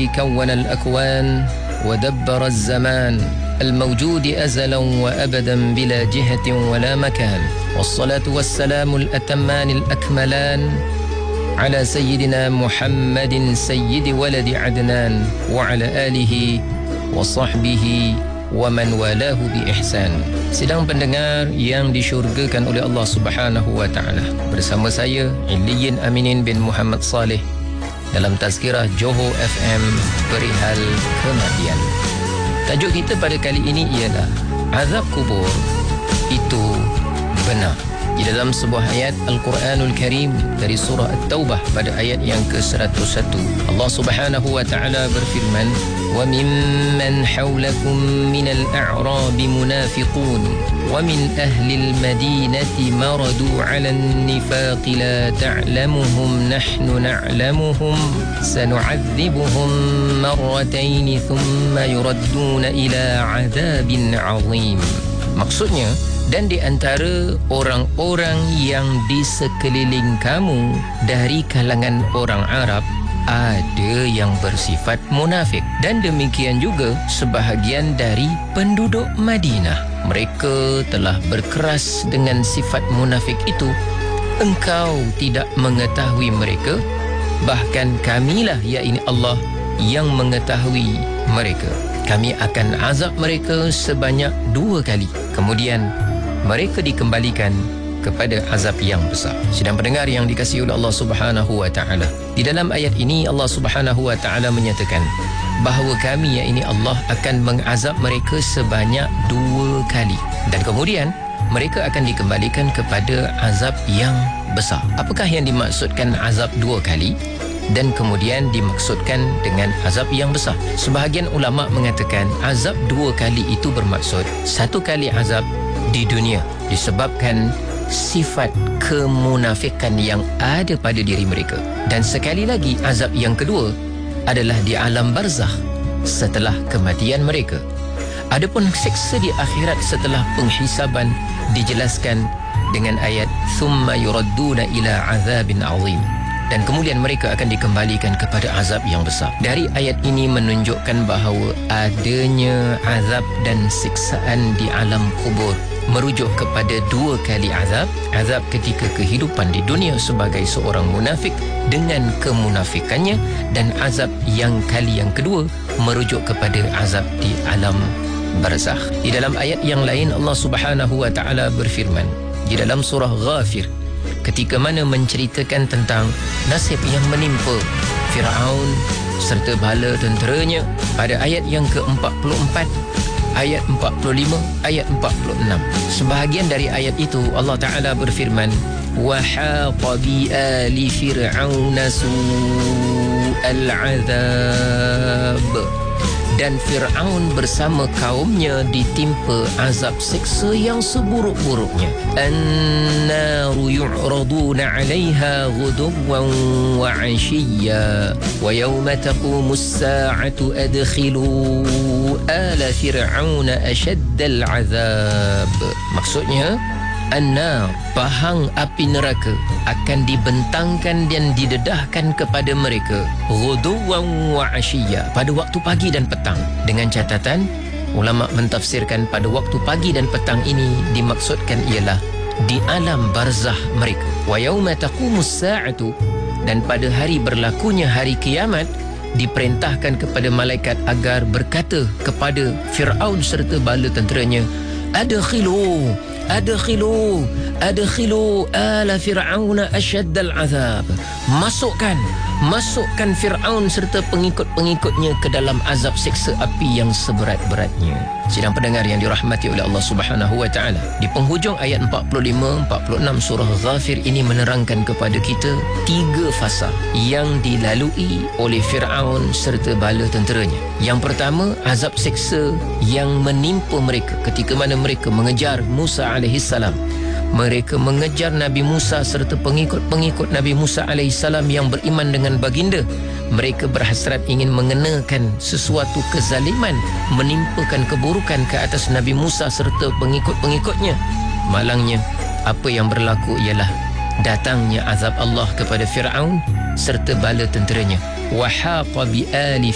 الذي كون الأكوان ودبر الزمان الموجود أزلا وأبدا بلا جهة ولا مكان، والصلاة والسلام الأتمان الأكملان على سيدنا محمد سيد ولد عدنان وعلى آله وصحبه ومن والاه بإحسان. Sidang pendengar yang disyurgakan oleh Allah Subhanahu wa taala, bersama saya Iliyin Aminin bin Muhammad Saleh dalam Tazkirah Johor FM perihal kematian. Tajuk kita pada kali ini ialah azab kubur itu benar. Di dalam sebuah ayat Al-Quranul Karim dari surah At-Taubah pada ayat yang ke-101, Allah Subhanahu wa taala berfirman, "Wa mimman hawlakum minal a'rabi munafiqun wa min ahli al-madinati maradu 'alan nifaqi la ta'lamuhum nahnu na'lamuhum sanu'adzibuhum marratayn thumma yuradduna ila 'adzabin 'azim." Maksudnya, dan di antara orang-orang yang di sekeliling kamu dari kalangan orang Arab ada yang bersifat munafik, dan demikian juga sebahagian dari penduduk Madinah. Mereka telah berkeras dengan sifat munafik itu. Engkau tidak mengetahui mereka, bahkan kamilah, yakni Allah, yang mengetahui mereka. Kami akan azab mereka sebanyak 2 kali. Kemudian mereka dikembalikan kepada azab yang besar. Sidang pendengar yang dikasihi oleh Allah Subhanahu wa taala, di dalam ayat ini Allah Subhanahu wa taala menyatakan bahawa kami, yakni Allah, akan mengazab mereka sebanyak 2 kali, dan kemudian mereka akan dikembalikan kepada azab yang besar. Apakah yang dimaksudkan azab 2 kali dan kemudian dimaksudkan dengan azab yang besar? Sebahagian ulama mengatakan azab 2 kali itu bermaksud 1 kali azab di dunia disebabkan sifat kemunafikan yang ada pada diri mereka, dan sekali lagi azab yang kedua adalah di alam barzakh setelah kematian mereka. Adapun siksa di akhirat setelah penghisaban dijelaskan dengan ayat thumma yuradduna ila azabin azim, dan kemudian mereka akan dikembalikan kepada azab yang besar. Dari ayat ini menunjukkan bahawa adanya azab dan siksaan di alam kubur merujuk kepada 2 kali azab. Azab ketika kehidupan di dunia sebagai seorang munafik dengan kemunafikannya, dan azab yang kali yang kedua merujuk kepada azab di alam barzakh. Di dalam ayat yang lain Allah Subhanahu wa taala berfirman di dalam surah Ghafir ketika mana menceritakan tentang nasib yang menimpa Fir'aun serta bala tenteranya pada ayat yang ke-44, ayat 45, ayat 46. Sebahagian dari ayat itu Allah Ta'ala berfirman, wa haqa bi ali fir'auna su'al azab, dan Fir'aun bersama kaumnya ditimpa azab siksa yang seburuk-buruknya. An-naru yu'raduna 'alayha ghuduwan wa 'ashiyya wa yawma taqumus sa'atu adkhilu ala fir'auna ashaddal 'adzab. Maksudnya, an-nar, bahang api neraka, akan dibentangkan dan didedahkan kepada mereka ghuduwan wa 'ashiyya, pada waktu pagi dan petang. Dengan catatan, ulama mentafsirkan pada waktu pagi dan petang ini dimaksudkan ialah di alam barzakh mereka. Wa yauma taqumus sa'atu, dan pada hari berlakunya hari kiamat diperintahkan kepada malaikat agar berkata kepada Fir'aun serta bala tenteranya, adkhilu ala fir'auna asyaddal azab, masukkan Fir'aun serta pengikut-pengikutnya ke dalam azab siksa api yang seberat-beratnya. Sidang pendengar yang dirahmati oleh Allah Subhanahu wa taala, di penghujung ayat 45-46 surah Ghafir ini menerangkan kepada kita 3 fasa yang dilalui oleh Fir'aun serta bala tenteranya. Yang pertama, azab siksa yang menimpa mereka ketika mana mereka mengejar Musa alaihissalam. Mereka mengejar Nabi Musa serta pengikut-pengikut Nabi Musa alaihissalam yang beriman dengan baginda. Mereka berhasrat ingin mengenakan sesuatu kezaliman, menimpakan keburukan ke atas Nabi Musa serta pengikut-pengikutnya. Malangnya, apa yang berlaku ialah datangnya azab Allah kepada Fir'aun serta bala tenteranya. Wa haqa bi ali